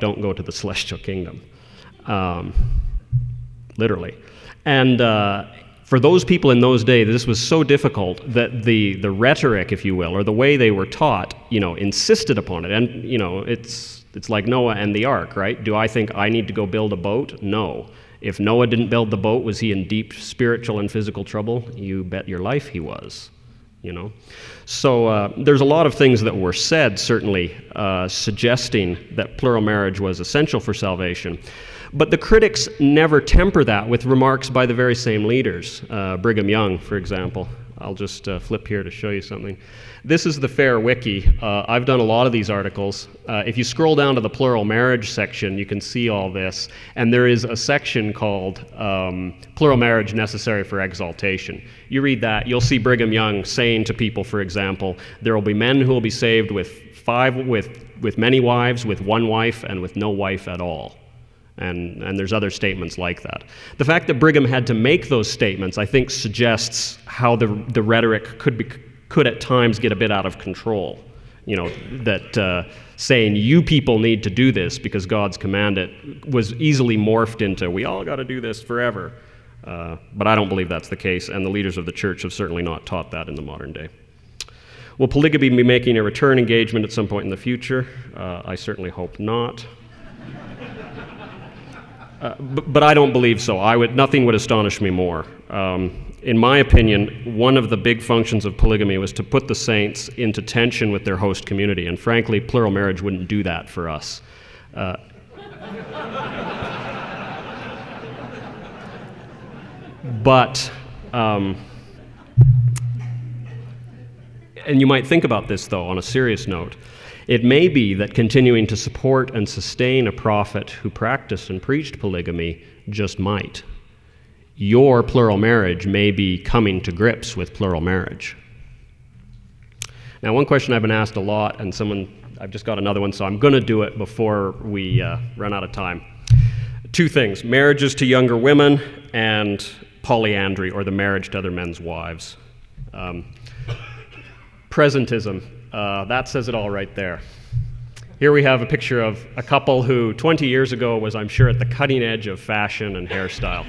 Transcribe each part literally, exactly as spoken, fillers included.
don't go to the celestial kingdom. Um, literally. And uh, for those people in those days, this was so difficult that the, the rhetoric, if you will, or the way they were taught, you know, insisted upon it. And, you know, it's, it's like Noah and the ark, right? Do I think I need to go build a boat? No. If Noah didn't build the boat, was he in deep spiritual and physical trouble? You bet your life he was, you know. So uh, there's a lot of things that were said, certainly, uh, suggesting that plural marriage was essential for salvation. But the critics never temper that with remarks by the very same leaders. Uh, Brigham Young, for example. I'll just uh, flip here to show you something. This is the Fair Wiki. Uh, I've done a lot of these articles. Uh, if you scroll down to the plural marriage section, you can see all this. And there is a section called um, Plural Marriage Necessary for Exaltation. You read that, you'll see Brigham Young saying to people, for example, there will be men who will be saved with five, with, with many wives, with one wife, and with no wife at all. And, and there's other statements like that. The fact that Brigham had to make those statements, I think, suggests how the, the rhetoric could, be, could at times get a bit out of control. You know, that uh, saying, you people need to do this because God's command it, was easily morphed into, we all got to do this forever. Uh, but I don't believe that's the case, and the leaders of the church have certainly not taught that in the modern day. Will polygamy be making a return engagement at some point in the future? Uh, I certainly hope not. Uh, but, but I don't believe so. I would, nothing would astonish me more. Um, in my opinion, one of the big functions of polygamy was to put the saints into tension with their host community, and frankly, plural marriage wouldn't do that for us. Uh, but, um, and you might think about this, though, on a serious note. It may be that continuing to support and sustain a prophet who practiced and preached polygamy just might. Your plural marriage may be coming to grips with plural marriage. Now, one question I've been asked a lot, and someone, I've just got another one, so I'm going to do it before we uh, run out of time. Two things, marriages to younger women and polyandry, or the marriage to other men's wives. Um, presentism. Uh, that says it all right there. Here we have a picture of a couple who twenty years ago was, I'm sure, at the cutting edge of fashion and hairstyle.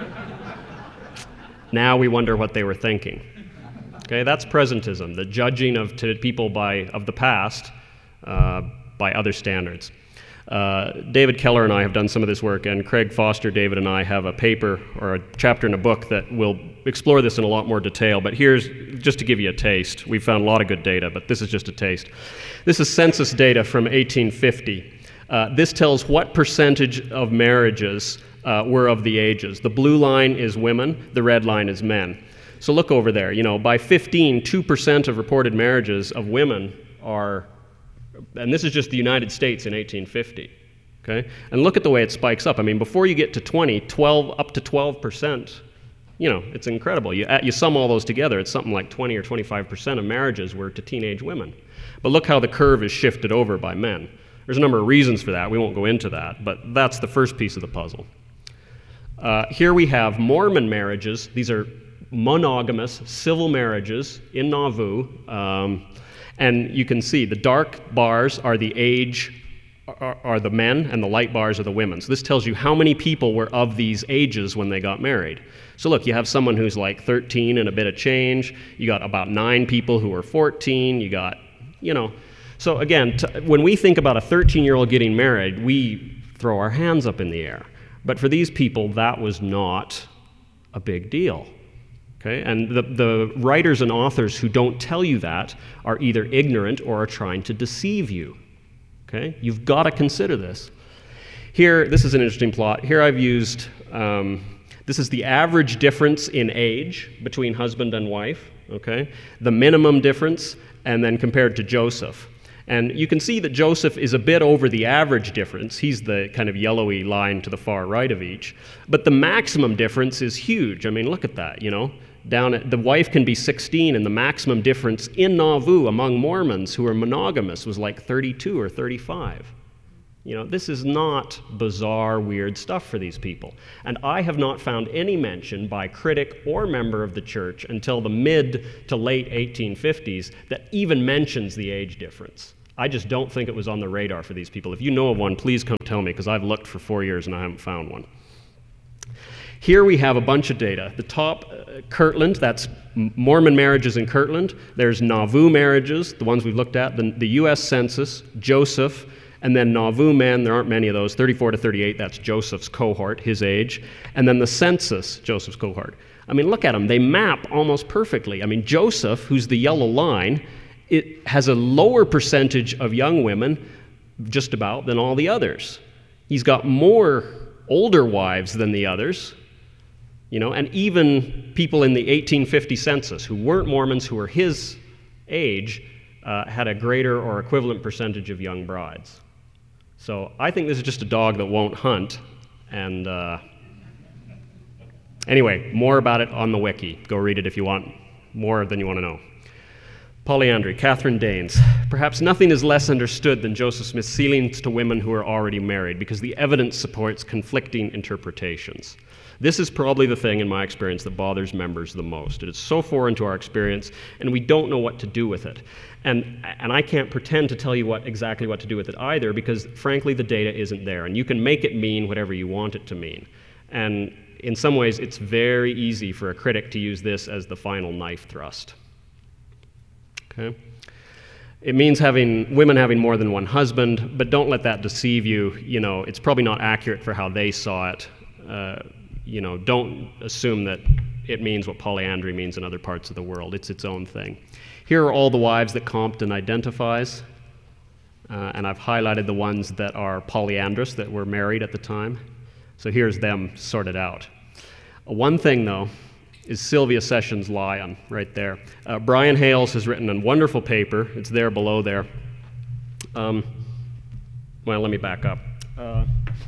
Now we wonder what they were thinking. Okay, that's presentism, the judging of to people by, of the past uh, by other standards. Uh, David Keller and I have done some of this work, and Craig Foster, David, and I have a paper or a chapter in a book that will explore this in a lot more detail, but here's, just to give you a taste. We've found a lot of good data, but this is just a taste. This is census data from eighteen fifty. Uh, this tells what percentage of marriages uh, were of the ages. The blue line is women, the red line is men. So look over there, you know, by fifteen, two percent of reported marriages of women are, and this is just the United States in eighteen fifty, okay? And look at the way it spikes up. I mean, before you get to twenty, twelve, up to twelve percent, you know, it's incredible. You, you sum all those together, it's something like twenty or twenty-five percent of marriages were to teenage women. But look how the curve is shifted over by men. There's a number of reasons for that. We won't go into that, but that's the first piece of the puzzle. Uh, here we have Mormon marriages. These are monogamous civil marriages in Nauvoo. Um, and you can see the dark bars are the age, are, are the men, and the light bars are the women. So this tells you how many people were of these ages when they got married. So look, you have someone who's like thirteen and a bit of change. You got about nine people who are fourteen. You got, you know. So again, t when we think about a thirteen-year-old getting married, we throw our hands up in the air. But for these people, that was not a big deal. Okay? And the, the writers and authors who don't tell you that are either ignorant or are trying to deceive you. Okay? You've got to consider this. Here, this is an interesting plot. Here I've used, um, this is the average difference in age between husband and wife, okay? The minimum difference, and then compared to Joseph. And you can see that Joseph is a bit over the average difference. He's the kind of yellowy line to the far right of each. But the maximum difference is huge. I mean, look at that, you know? Down at, the wife can be sixteen, and the maximum difference in Nauvoo among Mormons who are monogamous was like thirty-two or thirty-five. You know, this is not bizarre, weird stuff for these people. And I have not found any mention by critic or member of the church until the mid to late eighteen fifties that even mentions the age difference. I just don't think it was on the radar for these people. If you know of one, please come tell me, because I've looked for four years and I haven't found one. Here we have a bunch of data. The top, uh, Kirtland, that's Mormon marriages in Kirtland. There's Nauvoo marriages, the ones we've looked at, the, the U S Census, Joseph, and then Nauvoo men, there aren't many of those, thirty-four to thirty-eight, that's Joseph's cohort, his age. And then the census, Joseph's cohort. I mean, look at them, they map almost perfectly. I mean, Joseph, who's the yellow line, it has a lower percentage of young women, just about, than all the others. He's got more older wives than the others, you know, and even people in the eighteen fifty census who weren't Mormons, who were his age, uh, had a greater or equivalent percentage of young brides. So I think this is just a dog that won't hunt, and uh, anyway, more about it on the wiki. Go read it if you want more than you want to know. Polyandry, Catherine Danes. Perhaps nothing is less understood than Joseph Smith's sealings to women who are already married, because the evidence supports conflicting interpretations. This is probably the thing, in my experience, that bothers members the most. It is so foreign to our experience, and we don't know what to do with it. And, and I can't pretend to tell you what, exactly what to do with it either, because frankly, the data isn't there. And you can make it mean whatever you want it to mean. And in some ways, it's very easy for a critic to use this as the final knife thrust. Okay? It means having women having more than one husband, but don't let that deceive you. You know, it's probably not accurate for how they saw it. Uh, you know, don't assume that it means what polyandry means in other parts of the world. It's its own thing. Here are all the wives that Compton identifies, uh, and I've highlighted the ones that are polyandrous, that were married at the time. So here's them sorted out. Uh, one thing, though, is Sylvia Sessions' Lion, right there. Uh, Brian Hales has written a wonderful paper. It's there below there. Um, well, let me back up. Uh,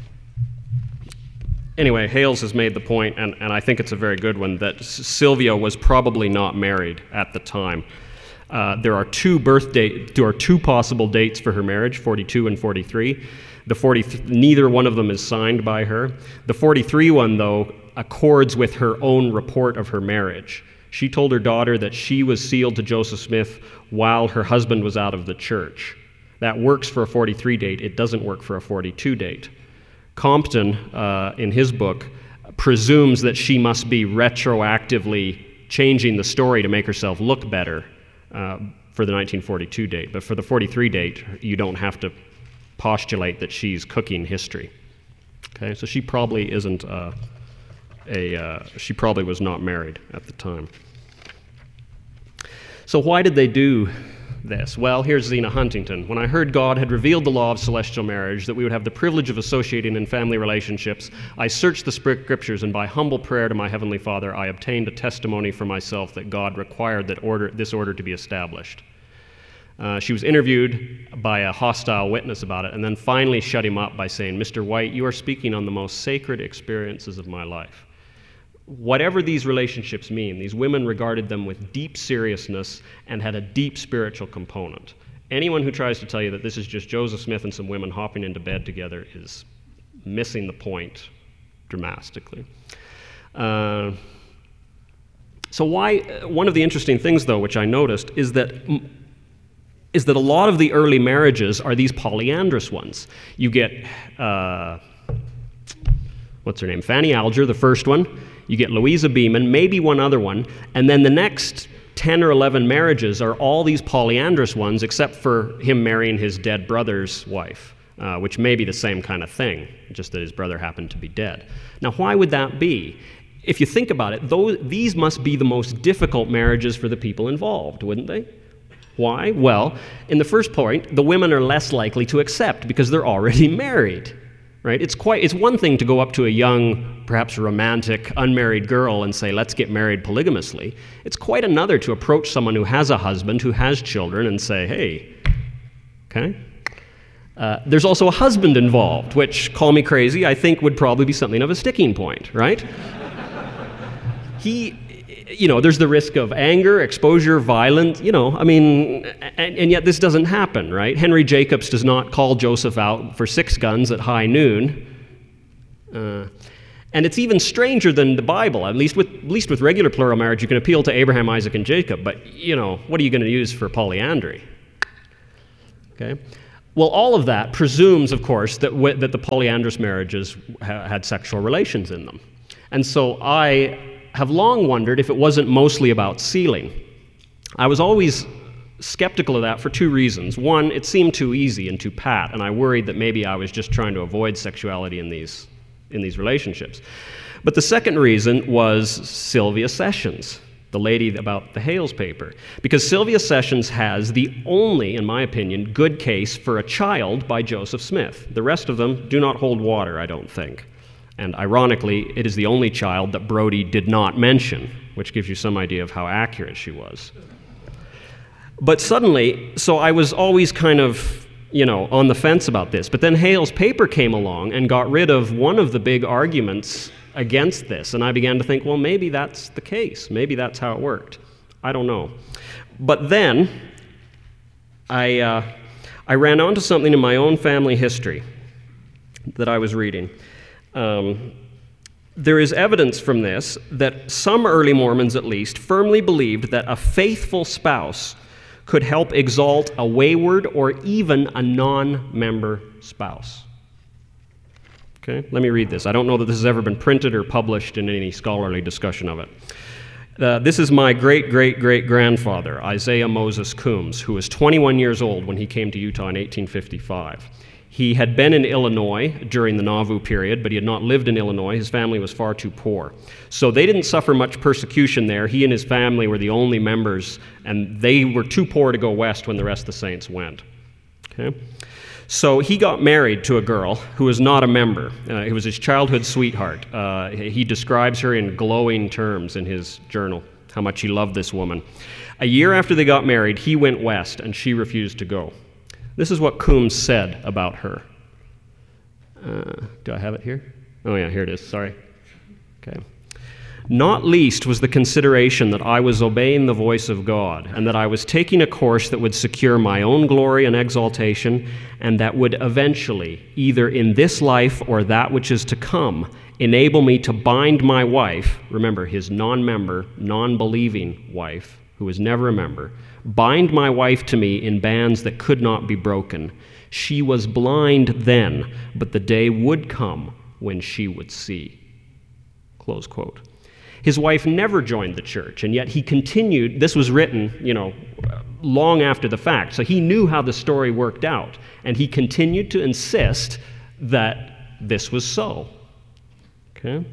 anyway, Hales has made the point, and, and I think it's a very good one, that S- Sylvia was probably not married at the time. Uh, there are two birth date, there are two possible dates for her marriage, forty-two and forty-three. The forty, neither one of them is signed by her. The forty-three one, though, accords with her own report of her marriage. She told her daughter that she was sealed to Joseph Smith while her husband was out of the church. That works for a forty-three date. It doesn't work for a forty-two date. Compton, uh, in his book, presumes that she must be retroactively changing the story to make herself look better uh, for the nineteen forty-two date. But for the forty-three date, you don't have to postulate that she's cooking history. Okay, so she probably isn't uh, a, uh, she probably was not married at the time. So why did they do this? Well, here's Zena Huntington. When I heard God had revealed the law of celestial marriage, that we would have the privilege of associating in family relationships, I searched the scriptures, and by humble prayer to my Heavenly Father, I obtained a testimony for myself that God required that order, this order to be established. Uh, she was interviewed by a hostile witness about it, and then finally shut him up by saying, Mister White, you are speaking on the most sacred experiences of my life. Whatever these relationships mean, these women regarded them with deep seriousness and had a deep spiritual component. Anyone who tries to tell you that this is just Joseph Smith and some women hopping into bed together is missing the point dramatically. Uh, so why, one of the interesting things, though, which I noticed, is that is that a lot of the early marriages are these polyandrous ones. You get, uh, what's her name, Fanny Alger, the first one. You get Louisa Beeman, maybe one other one, and then the next ten or eleven marriages are all these polyandrous ones, except for him marrying his dead brother's wife, uh, which may be the same kind of thing, just that his brother happened to be dead. Now, why would that be? If you think about it, those, these must be the most difficult marriages for the people involved, wouldn't they? Why? Well, in the first point, the women are less likely to accept because they're already married, right? It's quite, it's one thing to go up to a young, perhaps romantic, unmarried girl and say, let's get married polygamously. It's quite another to approach someone who has a husband, who has children, and say, hey, okay? Uh, there's also a husband involved, which, call me crazy, I think would probably be something of a sticking point, right? he... You know, there's the risk of anger, exposure, violence, you know, I mean, and, and yet this doesn't happen, right? Henry Jacobs does not call Joseph out for six guns at high noon. Uh, and it's even stranger than the Bible. At least with at least with regular plural marriage, you can appeal to Abraham, Isaac, and Jacob. But, you know, what are you going to use for polyandry? Okay? Well, all of that presumes, of course, that, w that the polyandrous marriages ha had sexual relations in them. And so I have long wondered if it wasn't mostly about sealing. I was always skeptical of that for two reasons. One, it seemed too easy and too pat, and I worried that maybe I was just trying to avoid sexuality in these, in these relationships. But the second reason was Sylvia Sessions, the lady about the Hales paper, because Sylvia Sessions has the only, in my opinion, good case for a child by Joseph Smith. The rest of them do not hold water, I don't think. And ironically, it is the only child that Brodie did not mention, which gives you some idea of how accurate she was. But suddenly, so I was always kind of, you know, on the fence about this. But then Hales' paper came along and got rid of one of the big arguments against this. And I began to think, well, maybe that's the case. Maybe that's how it worked. I don't know. But then I, uh, I ran onto something in my own family history that I was reading. Um, there is evidence from this that some early Mormons, at least, firmly believed that a faithful spouse could help exalt a wayward or even a non-member spouse. Okay, let me read this. I don't know that this has ever been printed or published in any scholarly discussion of it. Uh, this is my great-great-great-grandfather, Isaiah Moses Coombs, who was twenty-one years old when he came to Utah in eighteen fifty-five. He had been in Illinois during the Nauvoo period, but he had not lived in Illinois. His family was far too poor. So they didn't suffer much persecution there. He and his family were the only members, and they were too poor to go west when the rest of the saints went. Okay? So he got married to a girl who was not a member. Uh, it was his childhood sweetheart. Uh, he describes her in glowing terms in his journal, how much he loved this woman. A year after they got married, he went west, and she refused to go. This is what Coombs said about her. Uh, do I have it here? Oh yeah, here it is, sorry. Okay. Not least was the consideration that I was obeying the voice of God, and that I was taking a course that would secure my own glory and exaltation, and that would eventually, either in this life or that which is to come, enable me to bind my wife, remember his non-member, non-believing wife, who was never a member, bind my wife to me in bands that could not be broken. She was blind then, but the day would come when she would see. Close quote. His wife never joined the church, and yet he continued. This was written, you know, long after the fact, so he knew how the story worked out, and he continued to insist that this was so. Okay?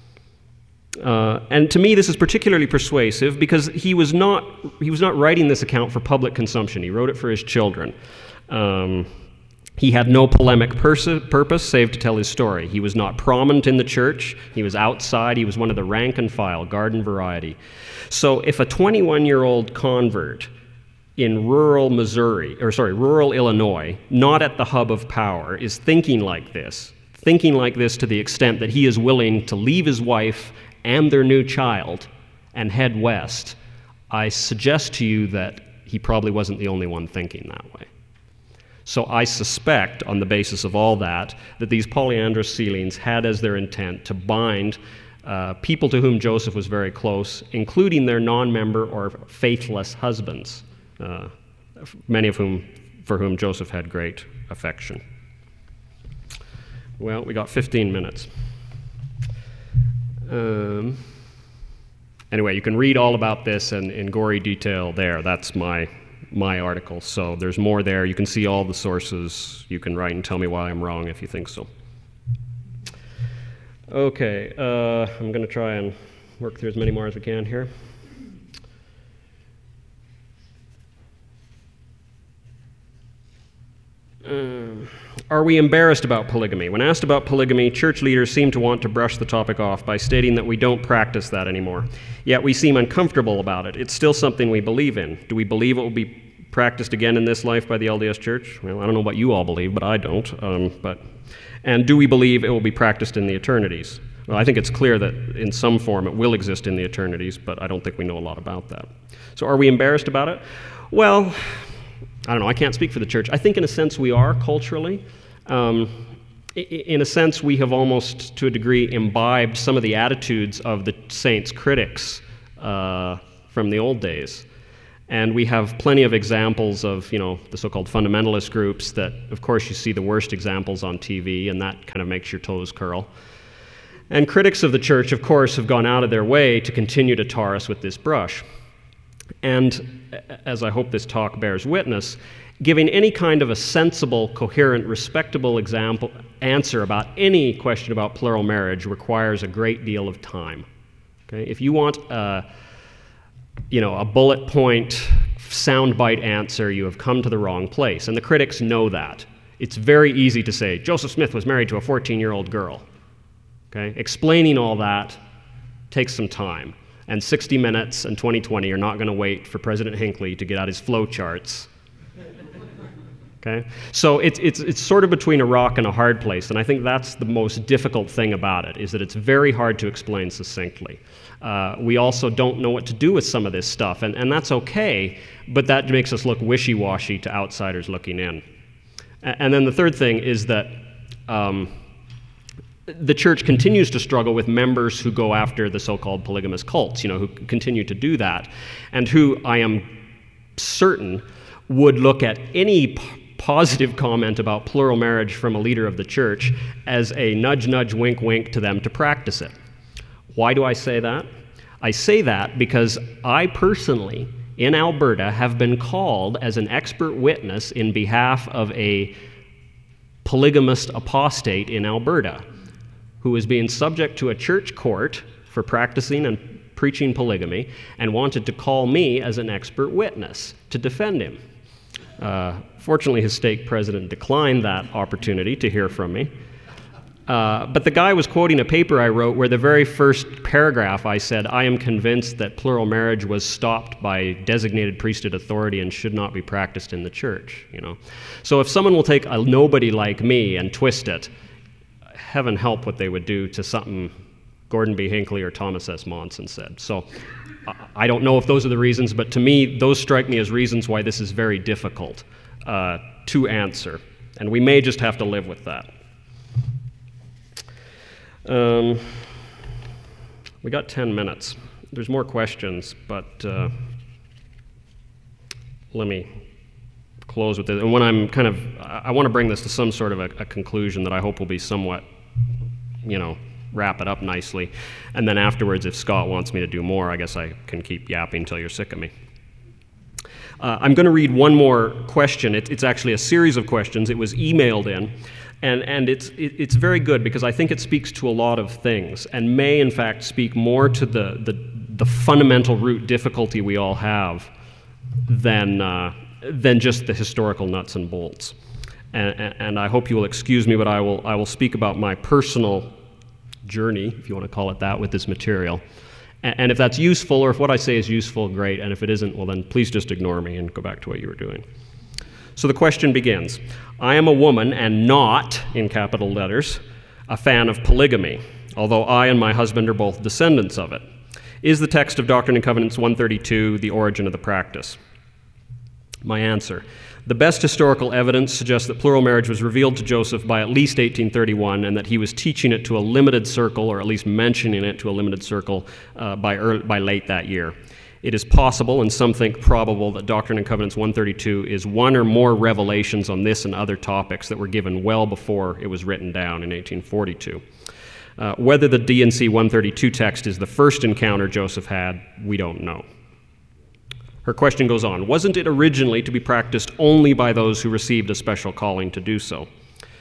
Uh, and to me, this is particularly persuasive because he was not he was not writing this account for public consumption. He wrote it for his children. Um, he had no polemic purpose save to tell his story. He was not prominent in the church. He was outside. He was one of the rank and file, garden variety. So if a twenty-one-year-old convert in rural Missouri, or sorry, rural Illinois, not at the hub of power, is thinking like this, thinking like this to the extent that he is willing to leave his wife and their new child and head west, I suggest to you that he probably wasn't the only one thinking that way. So I suspect, on the basis of all that, that these polyandrous sealings had as their intent to bind uh, people to whom Joseph was very close, including their non-member or faithless husbands, uh, many of whom, for whom Joseph had great affection. Well, we got fifteen minutes. Um, anyway, you can read all about this in, in gory detail there. That's my my article. So there's more there. You can see all the sources. You can write and tell me why I'm wrong if you think so. Okay, uh, I'm going to try and work through as many more as we can here. Uh, are we embarrassed about polygamy? When asked about polygamy, church leaders seem to want to brush the topic off by stating that we don't practice that anymore. Yet we seem uncomfortable about it. It's still something we believe in. Do we believe it will be practiced again in this life by the L D S Church? Well, I don't know what you all believe, but I don't. Um, but, and do we believe it will be practiced in the eternities? Well, I think it's clear that in some form it will exist in the eternities, but I don't think we know a lot about that. So are we embarrassed about it? Well, I don't know, I can't speak for the church. I think in a sense we are culturally. Um, in a sense we have almost, to a degree, imbibed some of the attitudes of the saints' critics uh, from the old days. And we have plenty of examples of, you know, the so-called fundamentalist groups that, of course, you see the worst examples on T V, and that kind of makes your toes curl. And critics of the church, of course, have gone out of their way to continue to tar us with this brush. And, as I hope this talk bears witness, giving any kind of a sensible, coherent, respectable example, answer about any question about plural marriage requires a great deal of time. Okay? If you want a, you know, a bullet point, soundbite answer, you have come to the wrong place. And the critics know that. It's very easy to say, Joseph Smith was married to a fourteen-year-old girl. Okay? Explaining all that takes some time. And sixty minutes and twenty twenty are not going to wait for President Hinckley to get out his flow charts. Okay? So it's, it's, it's sort of between a rock and a hard place, and I think that's the most difficult thing about it, is that it's very hard to explain succinctly. Uh, we also don't know what to do with some of this stuff, and, and that's okay, but that makes us look wishy-washy to outsiders looking in. And, and then the third thing is that um, the church continues to struggle with members who go after the so-called polygamous cults, you know, who continue to do that, and who, I am certain, would look at any p- positive comment about plural marriage from a leader of the church as a nudge, nudge, wink, wink to them to practice it. Why do I say that? I say that because I personally, in Alberta, have been called as an expert witness in behalf of a polygamist apostate in Alberta who is being subject to a church court for practicing and preaching polygamy and wanted to call me as an expert witness to defend him. Uh, fortunately, his stake president declined that opportunity to hear from me. Uh, but the guy was quoting a paper I wrote where the very first paragraph I said, I am convinced that plural marriage was stopped by designated priesthood authority and should not be practiced in the church. You know, so if someone will take a nobody like me and twist it, heaven help what they would do to something Gordon B. Hinckley or Thomas S. Monson said. So I don't know if those are the reasons, but to me, those strike me as reasons why this is very difficult uh, to answer. And we may just have to live with that. Um, we got ten minutes. There's more questions, but uh, let me close with this. And when I'm kind of, I want to bring this to some sort of a, a conclusion that I hope will be somewhat, you know, wrap it up nicely. And then afterwards, if Scott wants me to do more, I guess I can keep yapping until you're sick of me. Uh, I'm going to read one more question. It, it's actually a series of questions. It was emailed in. And, and it's, it, it's very good because I think it speaks to a lot of things and may, in fact, speak more to the, the, the fundamental root difficulty we all have than, uh, than just the historical nuts and bolts. And, and, and I hope you will excuse me, but I will, I will speak about my personal journey, if you want to call it that, with this material. And, and if that's useful, or if what I say is useful, great. And if it isn't, well then please just ignore me and go back to what you were doing. So the question begins, I am a woman and not, in capital letters, a fan of polygamy, although I and my husband are both descendants of it. Is the text of Doctrine and Covenants one thirty-two the origin of the practice? My answer, the best historical evidence suggests that plural marriage was revealed to Joseph by at least eighteen thirty-one and that he was teaching it to a limited circle, or at least mentioning it to a limited circle uh, by, early, by late that year. It is possible, and some think probable, that Doctrine and Covenants one thirty-two is one or more revelations on this and other topics that were given well before it was written down in eighteen forty-two. Uh, whether the D and C one thirty-two text is the first encounter Joseph had, we don't know. Her question goes on, wasn't it originally to be practiced only by those who received a special calling to do so?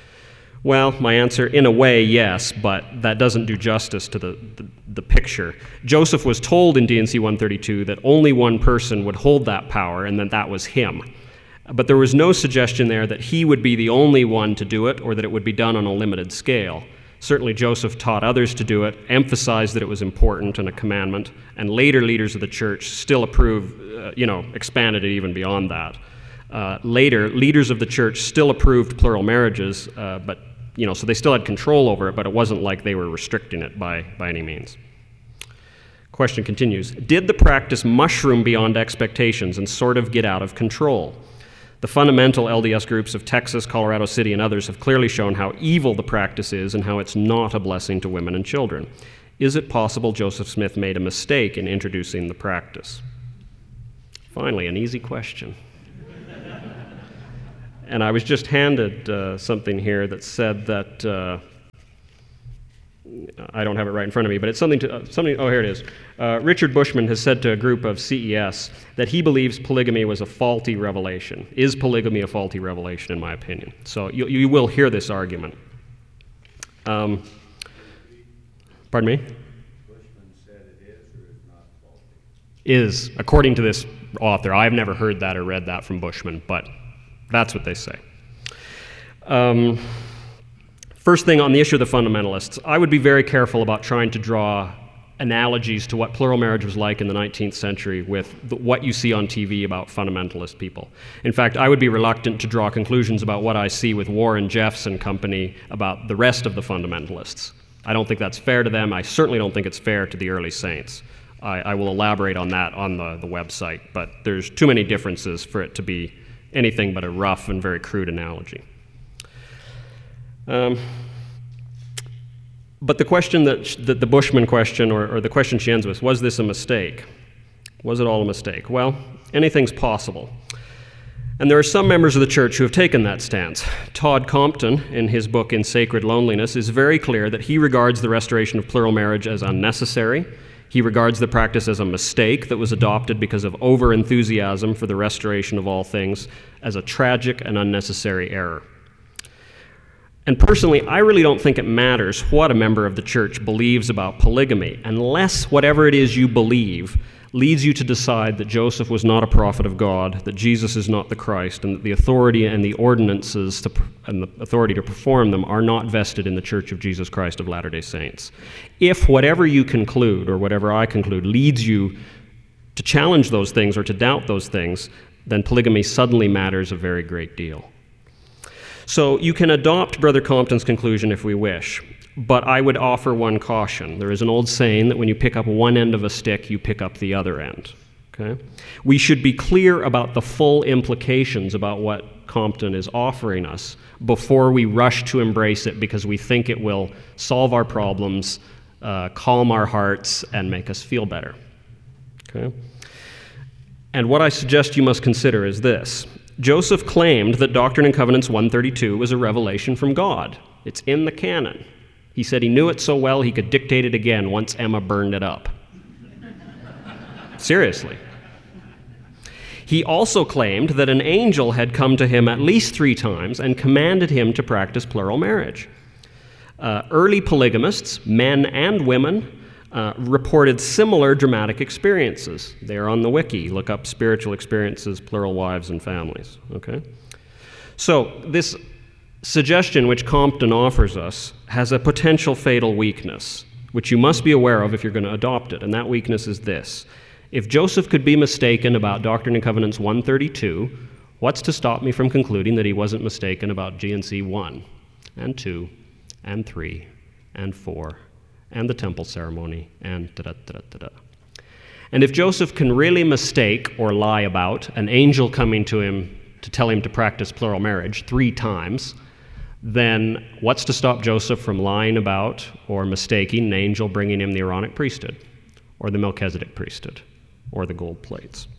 Well, my answer, in a way, yes, but that doesn't do justice to the, the, the picture. Joseph was told in D and C one thirty-two that only one person would hold that power, and that that was him. But there was no suggestion there that he would be the only one to do it, or that it would be done on a limited scale. Certainly Joseph taught others to do it, emphasized that it was important and a commandment, and later leaders of the church still approved, uh, you know, expanded it even beyond that. Uh, later, leaders of the church still approved plural marriages, uh, but, you know, so they still had control over it, but it wasn't like they were restricting it by, by any means. Question continues, did the practice mushroom beyond expectations and sort of get out of control? The fundamental L D S groups of Texas, Colorado City, and others have clearly shown how evil the practice is and how it's not a blessing to women and children. Is it possible Joseph Smith made a mistake in introducing the practice? Finally, an easy question. And I was just handed uh, something here that said that, uh, I don't have it right in front of me, but it's something to, uh, something, oh, here it is. Uh, Richard Bushman has said to a group of C E S that he believes polygamy was a faulty revelation. Is polygamy a faulty revelation, in my opinion? So you, you will hear this argument. Um, pardon me? Bushman said it is or is not faulty? Is, according to this author. I've never heard that or read that from Bushman, but that's what they say. Um, first thing on the issue of the fundamentalists, I would be very careful about trying to draw analogies to what plural marriage was like in the nineteenth century with the, what you see on T V about fundamentalist people. In fact, I would be reluctant to draw conclusions about what I see with Warren Jeffs and company about the rest of the fundamentalists. I don't think that's fair to them. I certainly don't think it's fair to the early saints. I, I will elaborate on that on the, the website, but there's too many differences for it to be anything but a rough and very crude analogy. Um, but the question that, that the Bushman question, or, or the question she ends with, was this a mistake? Was it all a mistake? Well, anything's possible. And there are some members of the church who have taken that stance. Todd Compton, in his book In Sacred Loneliness, is very clear that he regards the restoration of plural marriage as unnecessary. He regards the practice as a mistake that was adopted because of over-enthusiasm for the restoration of all things, as a tragic and unnecessary error. And personally, I really don't think it matters what a member of the church believes about polygamy, unless whatever it is you believe leads you to decide that Joseph was not a prophet of God, that Jesus is not the Christ, and that the authority and the ordinances to, and the authority to perform them are not vested in the Church of Jesus Christ of Latter-day Saints. If whatever you conclude, or whatever I conclude, leads you to challenge those things or to doubt those things, then polygamy suddenly matters a very great deal. So you can adopt Brother Compton's conclusion if we wish, but I would offer one caution. There is an old saying that when you pick up one end of a stick, you pick up the other end. Okay? We should be clear about the full implications about what Compton is offering us before we rush to embrace it because we think it will solve our problems, uh, calm our hearts, and make us feel better. Okay? And what I suggest you must consider is this. Joseph claimed that Doctrine and Covenants one thirty-two was a revelation from God. It's in the canon. He said he knew it so well he could dictate it again once Emma burned it up. Seriously. He also claimed that an angel had come to him at least three times and commanded him to practice plural marriage. Uh, early polygamists, men and women, uh, reported similar dramatic experiences. They are on the wiki. Look up spiritual experiences, plural wives and families. Okay? So this suggestion which Compton offers us has a potential fatal weakness, which you must be aware of if you're going to adopt it, and that weakness is this. If Joseph could be mistaken about Doctrine and Covenants one thirty-two, what's to stop me from concluding that he wasn't mistaken about G N C one, and two, and three, and four, and the temple ceremony, and da-da-da-da-da-da. And if Joseph can really mistake or lie about an angel coming to him to tell him to practice plural marriage three times, then what's to stop Joseph from lying about or mistaking an angel bringing him the Aaronic priesthood, or the Melchizedek priesthood, or the gold plates?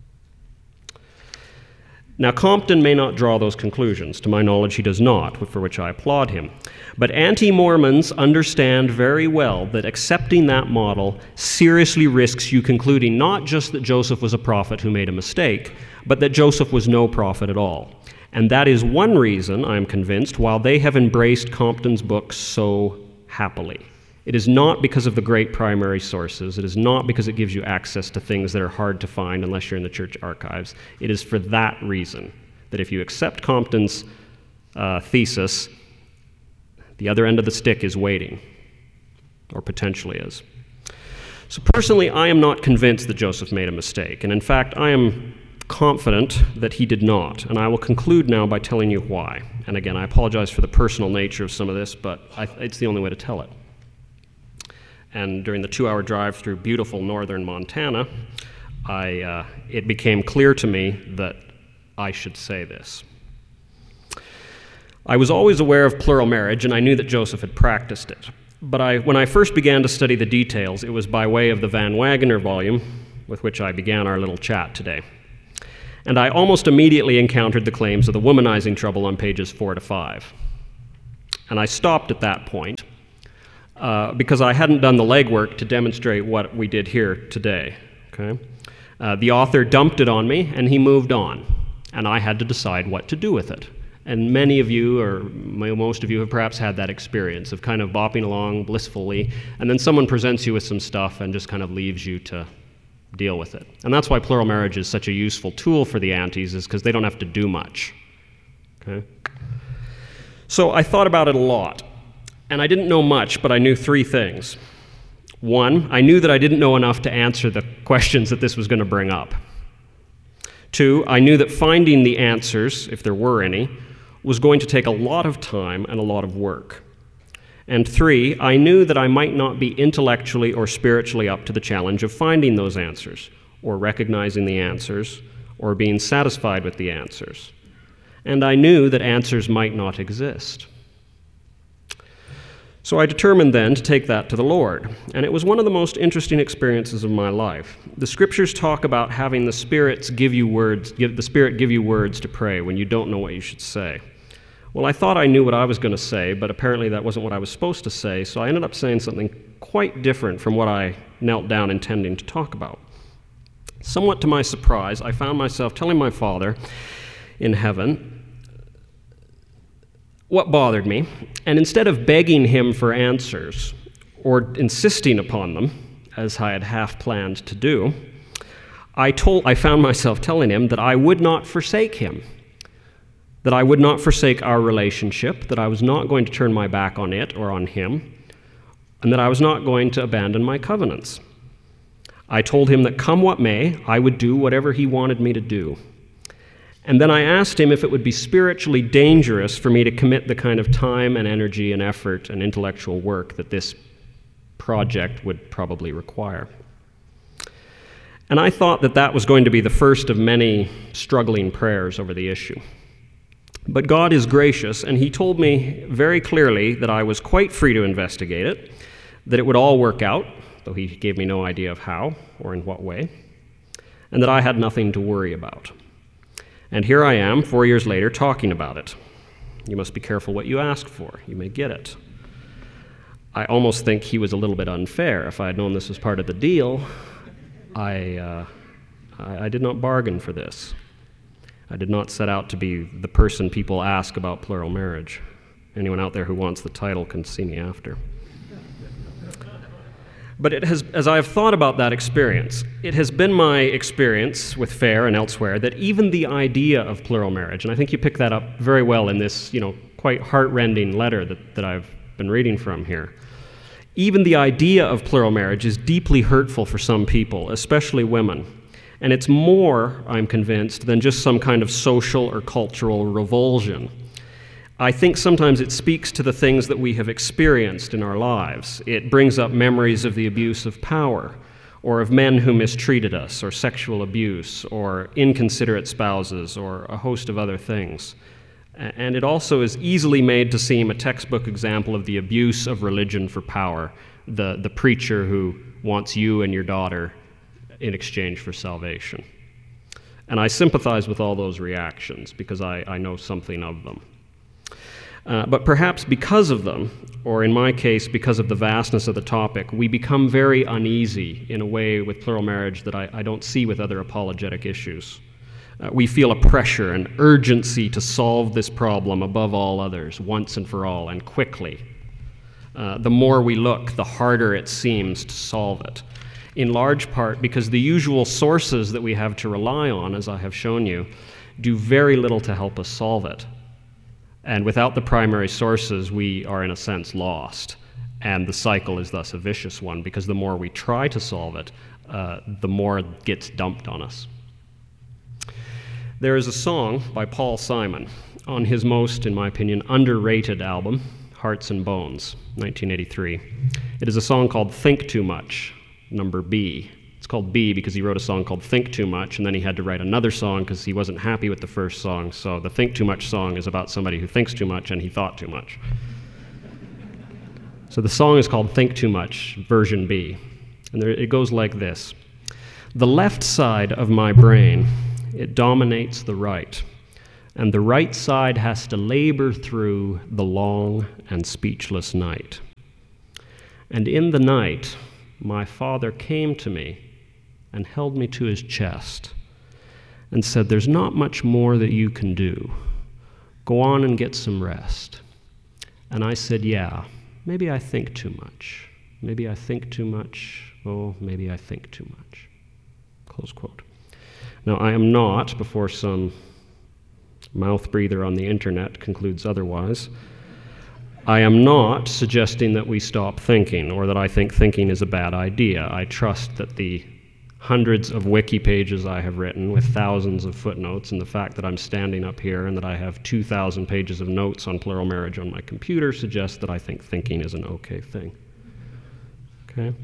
Now, Compton may not draw those conclusions. To my knowledge, he does not, for which I applaud him. But anti-Mormons understand very well that accepting that model seriously risks you concluding not just that Joseph was a prophet who made a mistake, but that Joseph was no prophet at all. And that is one reason, I am convinced, why they have embraced Compton's books so happily. It is not because of the great primary sources. It is not because it gives you access to things that are hard to find unless you're in the church archives. It is for that reason, that if you accept Compton's uh, thesis, the other end of the stick is waiting, or potentially is. So personally, I am not convinced that Joseph made a mistake. And in fact, I am confident that he did not. And I will conclude now by telling you why. And again, I apologize for the personal nature of some of this, but I, it's the only way to tell it. And during the two-hour drive through beautiful northern Montana, I, uh, it became clear to me that I should say this. I was always aware of plural marriage, and I knew that Joseph had practiced it. But I, when I first began to study the details, it was by way of the Van Wagener volume with which I began our little chat today. And I almost immediately encountered the claims of the womanizing trouble on pages four to five. And I stopped at that point uh, because I hadn't done the legwork to demonstrate what we did here today. Okay? Uh, the author dumped it on me, and he moved on. And I had to decide what to do with it. And many of you, or most of you, have perhaps had that experience of kind of bopping along blissfully, and then someone presents you with some stuff and just kind of leaves you to deal with it. And that's why plural marriage is such a useful tool for the antis, is because they don't have to do much. Okay? So I thought about it a lot, and I didn't know much, but I knew three things. One, I knew that I didn't know enough to answer the questions that this was going to bring up. Two, I knew that finding the answers, if there were any, was going to take a lot of time and a lot of work. And three, I knew that I might not be intellectually or spiritually up to the challenge of finding those answers, or recognizing the answers, or being satisfied with the answers. And I knew that answers might not exist. So I determined then to take that to the Lord, and it was one of the most interesting experiences of my life. The scriptures talk about having the spirits give you words, give the Spirit give you words to pray when you don't know what you should say. Well, I thought I knew what I was going to say, but apparently that wasn't what I was supposed to say, so I ended up saying something quite different from what I knelt down intending to talk about. Somewhat to my surprise, I found myself telling my Father in heaven what bothered me, and instead of begging him for answers or insisting upon them, as I had half planned to do, I told I found myself telling him that I would not forsake him, that I would not forsake our relationship, that I was not going to turn my back on it or on him, and that I was not going to abandon my covenants. I told him that come what may, I would do whatever he wanted me to do. And then I asked him if it would be spiritually dangerous for me to commit the kind of time and energy and effort and intellectual work that this project would probably require. And I thought that that was going to be the first of many struggling prayers over the issue. But God is gracious, and he told me very clearly that I was quite free to investigate it, that it would all work out, though he gave me no idea of how or in what way, and that I had nothing to worry about. And here I am, four years later, talking about it. You must be careful what you ask for. You may get it. I almost think he was a little bit unfair. If I had known this was part of the deal, I, uh, I, I did not bargain for this. I did not set out to be the person people ask about plural marriage. Anyone out there who wants the title can see me after. But it has, as I have thought about that experience, it has been my experience with FAIR and elsewhere that even the idea of plural marriage, and I think you pick that up very well in this, you know, quite heart-rending letter that, that I've been reading from here, even the idea of plural marriage is deeply hurtful for some people, especially women. And it's more, I'm convinced, than just some kind of social or cultural revulsion. I think sometimes it speaks to the things that we have experienced in our lives. It brings up memories of the abuse of power, or of men who mistreated us, or sexual abuse, or inconsiderate spouses, or a host of other things. And it also is easily made to seem a textbook example of the abuse of religion for power, the, the preacher who wants you and your daughter in exchange for salvation. And I sympathize with all those reactions because I, I know something of them. Uh, but perhaps because of them, or in my case, because of the vastness of the topic, we become very uneasy in a way with plural marriage that I, I don't see with other apologetic issues. Uh, we feel a pressure, an urgency to solve this problem above all others, once and for all, and quickly. Uh, the more we look, the harder it seems to solve it. In large part because the usual sources that we have to rely on, as I have shown you, do very little to help us solve it. And without the primary sources, we are in a sense lost. And the cycle is thus a vicious one, because the more we try to solve it, uh, the more it gets dumped on us. There is a song by Paul Simon on his most, in my opinion, underrated album, Hearts and Bones, nineteen eighty-three. It is a song called Think Too Much, number B. It's called B because he wrote a song called Think Too Much, and then he had to write another song because he wasn't happy with the first song. So the Think Too Much song is about somebody who thinks too much and he thought too much. So the song is called Think Too Much, version B. And there, it goes like this. The left side of my brain it dominates the right. And the right side has to labor through the long and speechless night. And in the night, my father came to me and held me to his chest and said, "There's not much more that you can do. Go on and get some rest." And I said, "Yeah, maybe I think too much. Maybe I think too much. Oh, maybe I think too much." Close quote. Now, I am not, before some mouth breather on the internet concludes otherwise, I am not suggesting that we stop thinking or that I think thinking is a bad idea. I trust that the hundreds of wiki pages I have written with thousands of footnotes and the fact that I'm standing up here and that I have two thousand pages of notes on plural marriage on my computer suggests that I think thinking is an okay thing. Okay?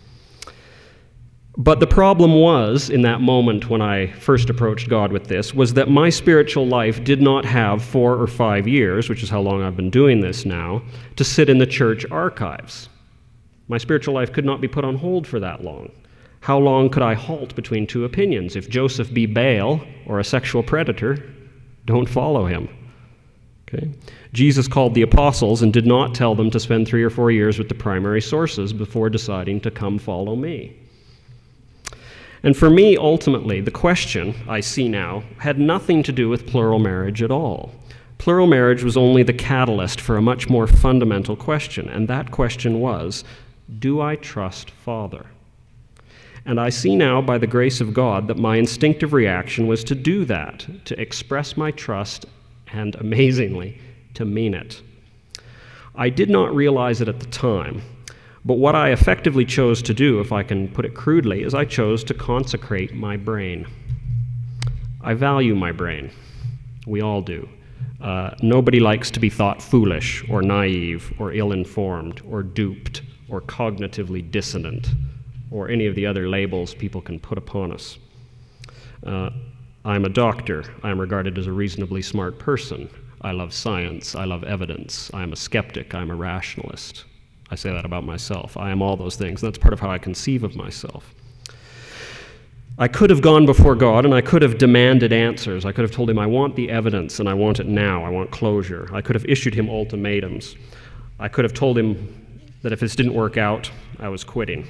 But the problem was, in that moment when I first approached God with this, was that my spiritual life did not have four or five years, which is how long I've been doing this now, to sit in the church archives. My spiritual life could not be put on hold for that long. How long could I halt between two opinions? If Joseph be Baal or a sexual predator, don't follow him. Okay? Jesus called the apostles and did not tell them to spend three or four years with the primary sources before deciding to come follow me. And for me, ultimately, the question I see now had nothing to do with plural marriage at all. Plural marriage was only the catalyst for a much more fundamental question, and that question was, do I trust Father? And I see now, by the grace of God, that my instinctive reaction was to do that, to express my trust, and amazingly, to mean it. I did not realize it at the time, but what I effectively chose to do, if I can put it crudely, is I chose to consecrate my brain. I value my brain. We all do. Uh, nobody likes to be thought foolish or naive or ill-informed or duped or cognitively dissonant or any of the other labels people can put upon us. Uh, I'm a doctor. I'm regarded as a reasonably smart person. I love science. I love evidence. I'm a skeptic. I'm a rationalist. I say that about myself. I am all those things. That's part of how I conceive of myself. I could have gone before God and I could have demanded answers. I could have told him, I want the evidence and I want it now. I want closure. I could have issued him ultimatums. I could have told him that if this didn't work out, I was quitting.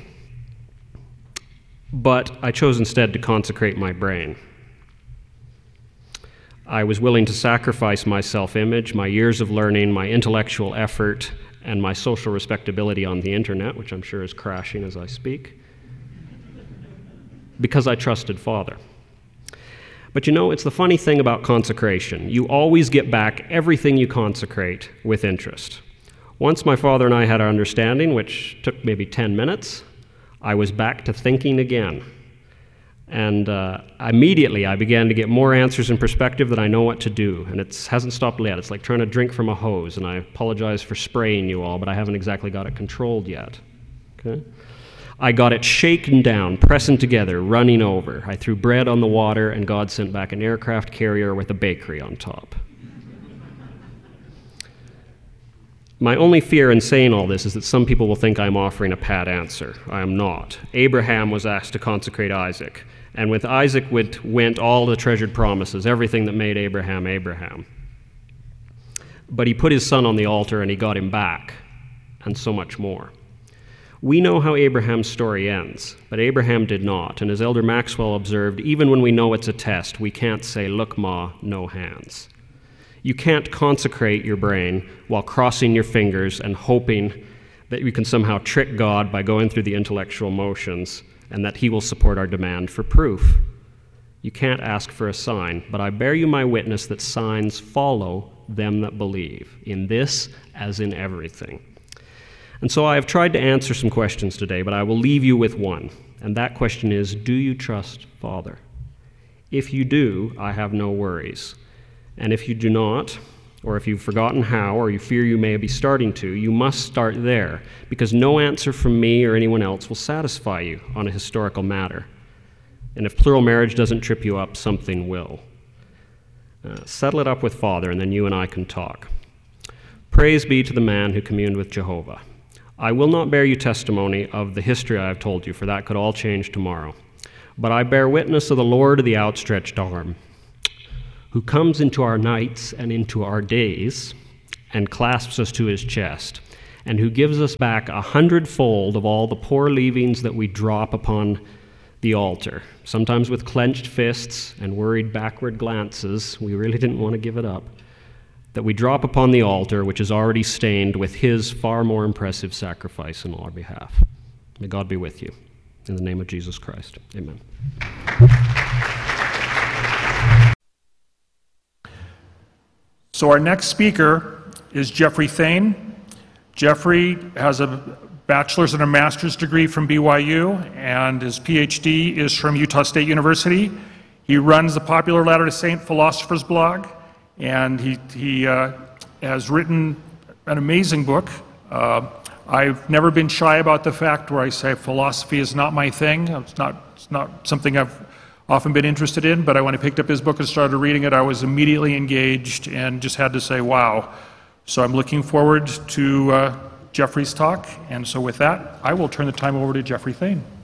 But I chose instead to consecrate my brain. I was willing to sacrifice my self-image, my years of learning, my intellectual effort, and my social respectability on the internet, which I'm sure is crashing as I speak, because I trusted Father. But you know, it's the funny thing about consecration. You always get back everything you consecrate with interest. Once my father and I had our understanding, which took maybe ten minutes, I was back to thinking again. And uh, immediately I began to get more answers and perspective that I know what to do. And it hasn't stopped yet. It's like trying to drink from a hose. And I apologize for spraying you all, but I haven't exactly got it controlled yet. Okay? I got it shaken down, pressing together, running over. I threw bread on the water, and God sent back an aircraft carrier with a bakery on top. My only fear in saying all this is that some people will think I'm offering a pat answer. I am not. Abraham was asked to consecrate Isaac. And with Isaac went, went all the treasured promises, everything that made Abraham Abraham. But he put his son on the altar and he got him back, and so much more. We know how Abraham's story ends, but Abraham did not. And as Elder Maxwell observed, even when we know it's a test, we can't say, look, Ma, no hands. You can't consecrate your brain while crossing your fingers and hoping that you can somehow trick God by going through the intellectual motions and that he will support our demand for proof. You can't ask for a sign, but I bear you my witness that signs follow them that believe, in this as in everything. And so I have tried to answer some questions today, but I will leave you with one, and that question is, do you trust Father? If you do, I have no worries. And if you do not, or if you've forgotten how, or you fear you may be starting to, you must start there, because no answer from me or anyone else will satisfy you on a historical matter. And if plural marriage doesn't trip you up, something will. Uh, settle it up with Father, and then you and I can talk. Praise be to the man who communed with Jehovah. I will not bear you testimony of the history I have told you, for that could all change tomorrow. But I bear witness of the Lord of the outstretched arm, who comes into our nights and into our days and clasps us to his chest, and who gives us back a hundredfold of all the poor leavings that we drop upon the altar, sometimes with clenched fists and worried backward glances. We really didn't want to give it up. That we drop upon the altar, which is already stained with his far more impressive sacrifice on our behalf. May God be with you. In the name of Jesus Christ, amen. So our next speaker is Jeffrey Thane. Jeffrey has a bachelor's and a master's degree from B Y U, and his P H D is from Utah State University. He runs the popular Latter-day Saint Philosophers blog, and he, he uh, has written an amazing book. Uh, I've never been shy about the fact where I say philosophy is not my thing. It's not, it's not something I've often been interested in, but when I picked up his book and started reading it, I was immediately engaged and just had to say, wow. So I'm looking forward to uh, Jeffrey's talk, and so with that, I will turn the time over to Jeffrey Thane.